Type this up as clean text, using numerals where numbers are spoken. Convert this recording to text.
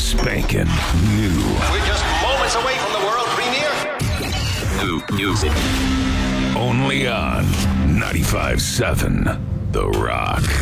spanking new. We're just moments away from the world premiere. New music. Only on 95.7 The Rock.